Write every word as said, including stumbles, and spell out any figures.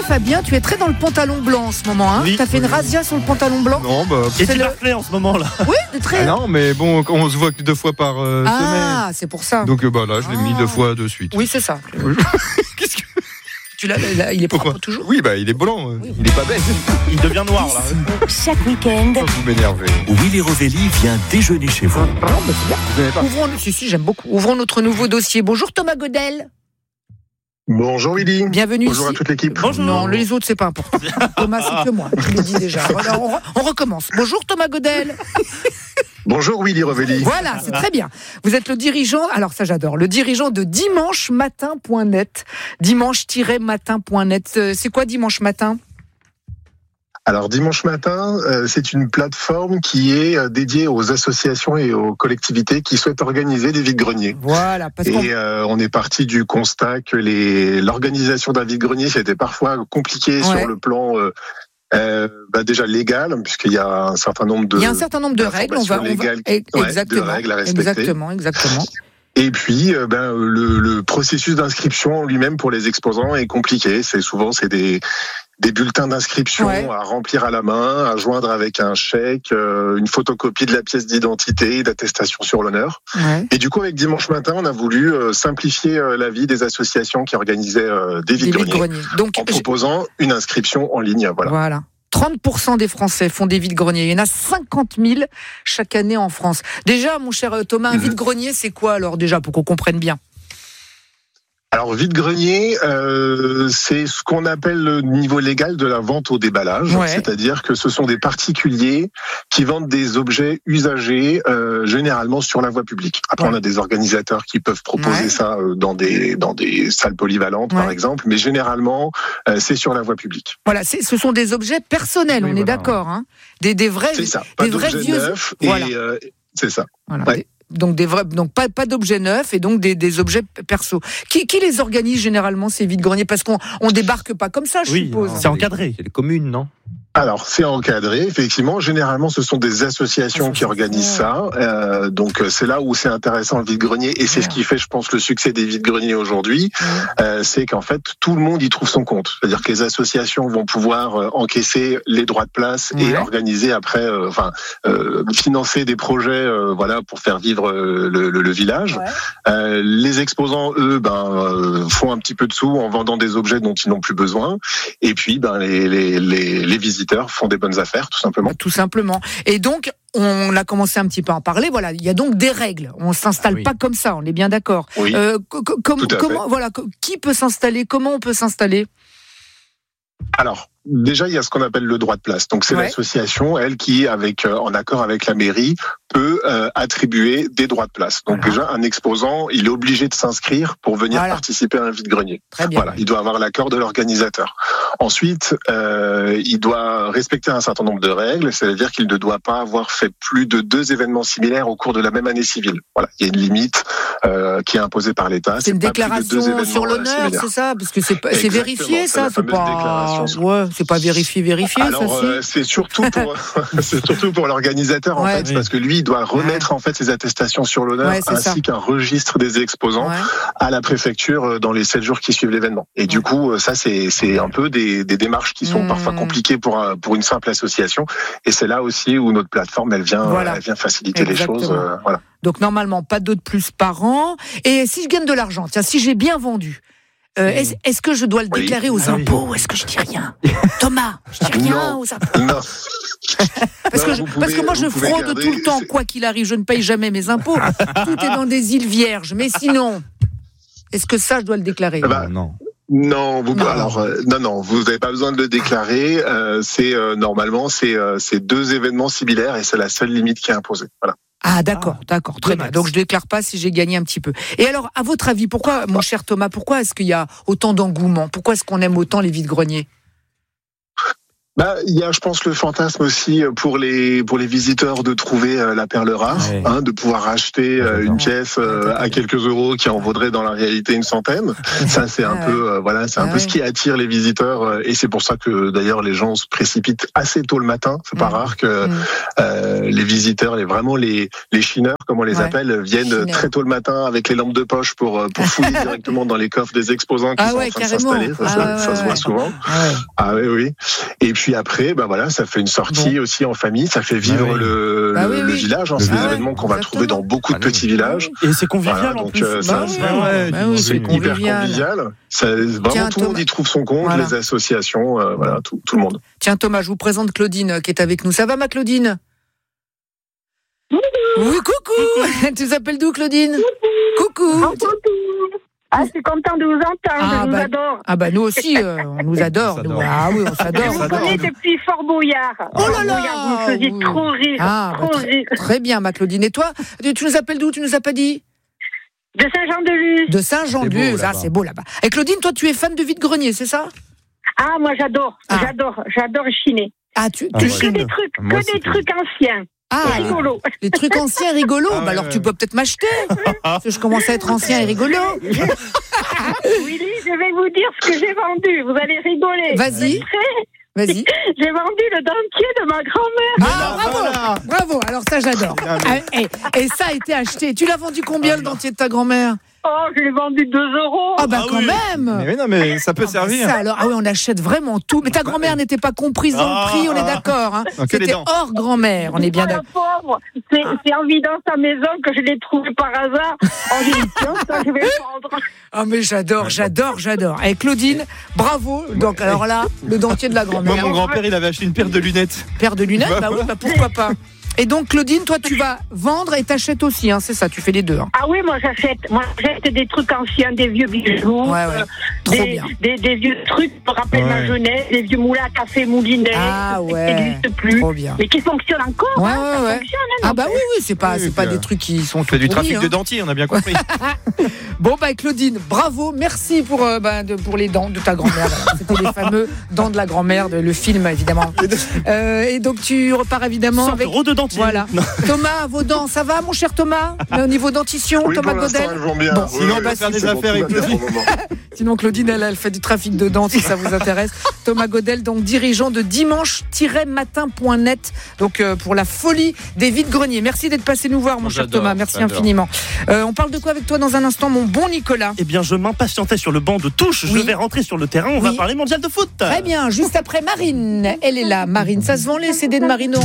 Fabien, tu es très dans le pantalon blanc en ce moment. Hein. Oui. T'as fait une razzia sur le pantalon blanc. Non, bah. Et C'est tu le- le... en ce moment là. Oui, très. Ah non, mais bon, on se voit que deux fois par euh, Ah, semaine. c'est pour ça. Donc euh, bah là, je l'ai mis Ah. deux fois de suite. Oui, c'est ça. Qu'est-ce que... Tu l'as, là, il est propre Pourquoi toujours. Oui, bah il est blanc. euh. Oui. Il est pas bête. Il devient noir là. Chaque week-end, Vous m'énervez. Willy Rovelli vient déjeuner chez vous. Non, mais c'est bien. Vous n'avez pas. Ouvrons, si, si, j'aime beaucoup. Ouvrons notre nouveau dossier. Bonjour Thomas Godel. Bonjour Willy. Bienvenue Bonjour ici. à toute l'équipe. Bonjour. Non, les autres, c'est pas important. Thomas, c'est que moi. Je l'ai dit déjà. Alors, on, on recommence. Bonjour Thomas Godel. Bonjour Willy Rovelli. Voilà, c'est très bien. Vous êtes le dirigeant, alors ça j'adore, le dirigeant de dimanche matin point net. dimanche matin point net. Euh, C'est quoi Dimanche Matin ? Alors Dimanche Matin, euh, c'est une plateforme qui est euh, dédiée aux associations et aux collectivités qui souhaitent organiser des vides-greniers. Voilà, parce qu'on... Et euh, on est parti du constat que les, l'organisation d'un vide-grenier, c'était parfois compliqué Ouais. sur le plan euh, euh, bah déjà légal, puisqu'il y a un certain nombre de... Il y a un certain nombre de règles, on va, on va... légales, Eh, ouais, de exactement, règles à respecter. exactement, exactement. Et puis, euh, ben, le, le processus d'inscription lui-même pour les exposants est compliqué. C'est souvent c'est des des bulletins d'inscription Ouais. à remplir à la main, à joindre avec un chèque, euh, une photocopie de la pièce d'identité, d'attestation sur l'honneur. Ouais. Et du coup, avec Dimanche Matin, on a voulu euh, simplifier euh, la vie des associations qui organisaient euh, des Des vides-greniers vide-greniers. Donc, en je- proposant une inscription en ligne. Voilà. voilà. trente pour cent des Français font des vides-greniers. Il y en a cinquante mille chaque année en France. Déjà, mon cher Thomas, un Mhm. vide-grenier, c'est quoi alors déjà, pour qu'on comprenne bien ? Alors vide-grenier, euh, c'est ce qu'on appelle le niveau légal de la vente au déballage, Ouais. c'est-à-dire que ce sont des particuliers qui vendent des objets usagés euh, généralement sur la voie publique. Après, Ouais. on a des organisateurs qui peuvent proposer Ouais. ça euh, dans des dans des salles polyvalentes, par Ouais. exemple, mais généralement euh, c'est sur la voie publique. Voilà, c'est, ce sont des objets personnels, Oui, on est voilà. d'accord. Hein, des, des vrais... C'est ça, pas des vrais d'objets vieux- neufs Voilà. et euh, c'est ça. Voilà. Ouais. Des- Donc, des vrais, donc pas, pas d'objets neufs et donc des, des objets perso. Qui, qui les organise généralement ces vides-greniers ? Parce qu'on on débarque pas comme ça, je Oui, suppose. c'est encadré. C'est les communes, non ? Alors, c'est encadré, effectivement. Généralement, ce sont des associations qui organisent ça. Euh, donc, euh, c'est là où c'est intéressant le vide-grenier. Et c'est Ouais. ce qui fait, je pense, le succès des vide-greniers aujourd'hui. Ouais. Euh, c'est qu'en fait, tout le monde y trouve son compte. C'est-à-dire que les associations vont pouvoir euh, encaisser les droits de place Ouais. et organiser après, euh, enfin, euh, financer des projets, euh, voilà, pour faire vivre euh, le, le, le village. Ouais. Euh, les exposants, eux, ben, euh, font un petit peu de sous en vendant des objets dont ils n'ont plus besoin. Et puis, ben, les, les, les, les visiteurs font des bonnes affaires, tout simplement. Tout simplement. Et donc, on a commencé un petit peu à en parler. Voilà, il y a donc des règles. On s'installe Ah oui. pas comme ça. On est bien d'accord. Oui. Euh, co- co- com- Tout à comment, voilà, co- qui peut s'installer ? Comment on peut s'installer ? Alors, déjà, il y a ce qu'on appelle le droit de place. Donc, c'est Ouais. l'association, elle, qui, avec, euh, en accord avec la mairie, peut euh, attribuer des droits de place. Donc, Voilà. déjà, un exposant, il est obligé de s'inscrire pour venir Voilà. participer à un vide-grenier. Très bien. Voilà, il doit avoir l'accord de l'organisateur. Ensuite, euh, il doit respecter un certain nombre de règles, c'est-à-dire qu'il ne doit pas avoir fait plus de deux événements similaires au cours de la même année civile. Voilà, il y a une limite euh, qui est imposée par l'État. C'est une pas plus de deux déclaration événements, sur euh, l'honneur, similaires. c'est ça ? Parce que c'est, pas- c'est Exactement, vérifié, c'est ça. la C'est fameuse pas, déclaration sur- ouais, c'est pas vérifié, vérifié, Alors, ça. euh, c'est surtout pour, c'est surtout pour l'organisateur en Ouais. fait, Oui. parce que lui, il doit remettre en fait ses attestations sur l'honneur Ouais, c'est ça. ainsi qu'un registre des exposants Ouais. à la préfecture euh, dans les sept jours qui suivent l'événement. Et du Ouais. coup, euh, ça c'est c'est un peu des, des démarches qui sont Mmh. parfois compliquées pour un- pour une simple association. Et c'est là aussi où notre plateforme, elle vient, Voilà. elle vient faciliter Exactement. les choses. euh, voilà. Donc, normalement, pas deux de plus par an. Et si je gagne de l'argent, tiens, si j'ai bien vendu, euh, est-ce, est-ce que je dois le Oui. déclarer aux Ah oui. impôts ou est-ce que je dis rien ? Thomas, je dis rien Non. aux impôts. Non. Parce, Non, que je- vous pouvez- parce que moi, je vous pouvez fraude garder- tout le temps, c'est- quoi qu'il arrive. Je ne paye jamais mes impôts. Tout est dans des îles vierges. Mais sinon, est-ce que ça, je dois le déclarer ? Ah bah, Non. Non, vous Non. alors euh, non non, vous n'avez pas besoin de le déclarer. Euh, c'est euh, normalement c'est euh, c'est deux événements similaires et c'est la seule limite qui est imposée. Voilà. Ah, d'accord, d'accord, très deux bien. max. Donc, je déclare pas si j'ai gagné un petit peu. Et alors, à votre avis, pourquoi, mon cher Thomas, pourquoi est-ce qu'il y a autant d'engouement ? Pourquoi est-ce qu'on aime autant les vides-greniers ? Bah, il y a, je pense, le fantasme aussi pour les pour les visiteurs de trouver euh, la perle rare, Ouais. hein, de pouvoir acheter euh, une pièce euh, à quelques euros qui en vaudrait dans la réalité une centaine. Ça, c'est un Ah peu, euh, voilà, c'est un Ah peu ouais. ce qui attire les visiteurs, euh, et c'est pour ça que d'ailleurs les gens se précipitent assez tôt le matin. C'est pas Mmh. rare que Mmh. euh, les visiteurs, les vraiment les les chineurs, comme on les Ouais. appelle, viennent Chineurs. très tôt le matin avec les lampes de poche pour euh, pour fouiller directement dans les coffres des exposants qui Ah sont ouais, en train de carrément. s'installer. Ça, Ah ça- ouais, ça ouais, se voit ouais. souvent. Ah ouais. Ah oui, oui. Et puis après, bah voilà, ça fait une sortie aussi en famille, ça fait vivre Ah oui. le, Bah le, oui, le oui. village. Hein, Le c'est des village. événements qu'on va Exactement. trouver dans beaucoup de Ah oui. petits villages. Et c'est convivial Voilà, en donc, plus. euh, Bah ça, oui, c'est- ouais, bah oui, c'est c'est hyper convivial. convivial. Ça, vraiment, Tiens, tout le monde Thomas. y trouve son compte, Voilà. les associations, euh, voilà, tout, tout le monde. Tiens Thomas, je vous présente Claudine euh, qui est avec nous. Ça va ma Claudine? Oui, coucou. Tu t'appelles d'où Claudine? Coucou. Ah, je suis contente de vous entendre, Ah, je vous bah, adore. Ah bah nous aussi, euh, on nous adore. On nous. s'adore. Ah oui, on Je s'adore. vous on adore. connais depuis Fort Boyard. Oh là Fort là, Boyard, vous me faisiez oui. trop rire, Ah, bah, trop très, rire. très bien ma Claudine. Et toi, tu tu nous appelles d'où? Tu nous as pas dit? De Saint-Jean-de-Luz. De Saint-Jean-de-Luz. C'est beau, Ah, là-bas. c'est beau là-bas. Et Claudine, toi tu es fan de vide-grenier, c'est ça? Ah, moi j'adore, Ah. j'adore, j'adore chiner. Ah, tu, Ah, tu ouais. Que chines. des trucs, Moi, que c'est des cool. trucs anciens. Ah, C'est les, rigolo. les trucs anciens rigolos. Ah, bah ouais, alors ouais. tu peux peut-être m'acheter. Parce que je commence à être ancien et rigolo. Willy, je vais vous dire ce que j'ai vendu. Vous allez rigoler. Vas-y. Vous êtes prêts? Vas-y. J'ai vendu le dentier de ma grand-mère. Ah, bravo. voilà. Bravo. Alors ça, j'adore. Ah, mais- Ah, Et, et ça a été acheté. Tu l'as vendu combien le dentier de ta grand-mère? Oh, je l'ai vendu deux euros. Ah bah Ah quand oui. même. Mais oui, non, mais ça peut Ah bah servir. ça, alors, ah oui, on achète vraiment tout. Mais ta grand-mère n'était pas comprise dans le prix, on est d'accord. Hein. Non, que les C'était dents. hors grand-mère, on est bien Oh, la d'accord. pauvre. C'est c'est en vidant sa maison que je l'ai trouvé par hasard. Oh, j'ai dit, tiens, ça, je vais le prendre. Ah mais j'adore, j'adore, j'adore. Et Claudine, bravo. Donc alors là, le dentier de la Moi, grand-mère. mon grand-père, il avait acheté une paire de lunettes. Paire de lunettes, Bah, bah oui, bah pourquoi pas. Et donc Claudine, toi tu vas vendre et t'achètes aussi, hein, c'est ça, tu fais les deux. Hein. Ah oui, moi j'achète, moi j'achète des trucs anciens, des vieux bijoux, Ouais, ouais. euh, Trop des, bien. des, des vieux trucs qui me rappellent ma Ouais. jeunesse, des vieux moulins à café moulinet, Ah qui ouais, n'existent plus, trop bien. mais qui fonctionnent encore. Ouais, hein, ouais, ça ouais. fonctionne, hein, Ah bah oui, n'empêche. oui, c'est pas, Oui, c'est pas puis, des euh, trucs qui sont On fait tout du pourris, trafic hein. de dentiers, on a bien compris. Bon bah Claudine, bravo, merci pour euh, bah, de- pour les dents de ta grand-mère. Voilà. C'était les fameux dents de la grand-mère, de, le film évidemment. Euh, et donc tu repars évidemment cent avec. euros de dentier. Voilà. Non. Thomas, vos dents, ça va mon cher Thomas? Au niveau dentition, Oui, Thomas pour l'instant, Godel. elles vont bien. Bon, Oui, sinon, oui, on va oui, faire des c'est bon, affaires tout avec va bien le pour le moment. Sinon, Claudine, elle, elle fait du trafic de dents, si ça vous intéresse. Thomas Godel, donc dirigeant de dimanche tiret matin point net, donc euh, pour la folie des vides-greniers. Merci d'être passé nous voir, mon cher J'adore, Thomas. Merci j'adore. infiniment. Euh, on parle de quoi avec toi dans un instant, mon bon Nicolas? Eh bien, je m'impatientais sur le banc de touche. Oui. Je vais rentrer sur le terrain. On Oui. va parler mondial de foot. Très bien, juste après Marine. Elle est là, Marine. Ça se vend les C D de Marine?